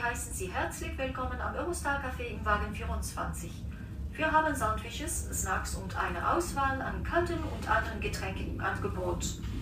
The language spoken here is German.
heißen Sie herzlich willkommen am Eurostar Café im Wagen 24. Wir haben Sandwiches, Snacks und eine Auswahl an kalten und anderen Getränken im Angebot.